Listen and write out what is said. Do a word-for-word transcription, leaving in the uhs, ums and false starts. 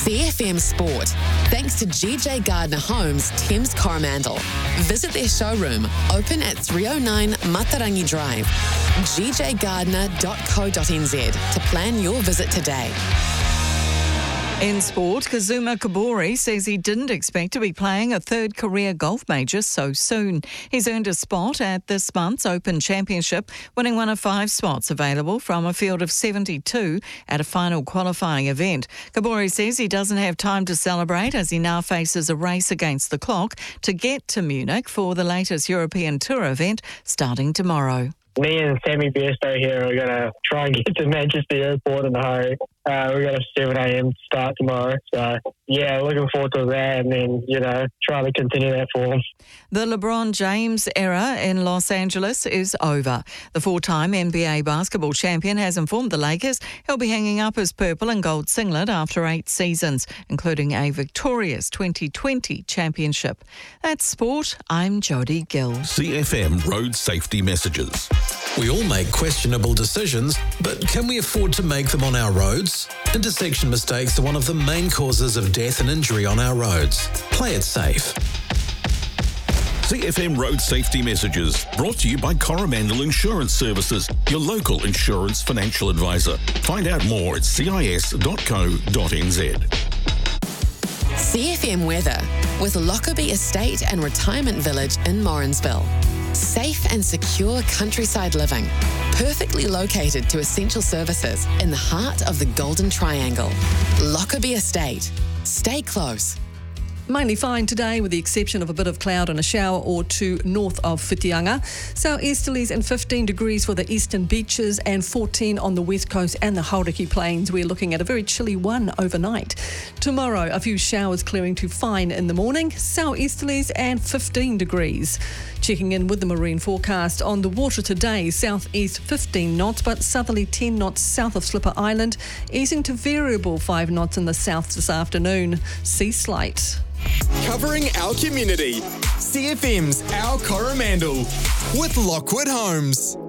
C F M Sport, thanks to G J Gardner Homes, Thames Coromandel. Visit their showroom, open at three oh nine Matarangi Drive, g j gardner dot co dot n z to plan your visit today. In sport, Kazuma Kobori says he didn't expect to be playing a third career golf major so soon. He's earned a spot at this month's Open Championship, winning one of five spots available from a field of seventy-two at a final qualifying event. Kobori says he doesn't have time to celebrate as he now faces a race against the clock to get to Munich for the latest European Tour event starting tomorrow. Me and Sammy Bairstow here are going to try and get to Manchester Airport in a hurry. Uh, we've got a seven a.m. start tomorrow. So, yeah, looking forward to that and then, you know, trying to continue that form. The LeBron James era in Los Angeles is over. The four-time N B A basketball champion has informed the Lakers he'll be hanging up his purple and gold singlet after eight seasons, including a victorious twenty twenty championship. That's sport. I'm Jodie Gill. C F M Road Safety Messages. We all make questionable decisions, but can we afford to make them on our roads? Intersection mistakes are one of the main causes of death and injury on our roads. Play it safe. C F M Road Safety Messages, brought to you by Coromandel Insurance Services, your local insurance financial advisor. Find out more at c i s dot co dot n z. C F M weather with Lockerbie Estate and Retirement Village in Morrinsville. Safe and secure countryside living, perfectly located to essential services in the heart of the Golden Triangle. Lockerbie Estate. Stay close. Mainly fine today with the exception of a bit of cloud and a shower or two north of Whitianga. Southeasterlies and fifteen degrees for the eastern beaches and fourteen on the west coast and the Hauraki Plains. We're looking at a very chilly one overnight. Tomorrow, a few showers clearing to fine in the morning. Southeasterlies and fifteen degrees. Checking in with the marine forecast on the water today, southeast fifteen knots, but southerly ten knots south of Slipper Island, easing to variable five knots in the south this afternoon. Sea slight. Covering our community. C F M's Our Coromandel with Lockwood Homes.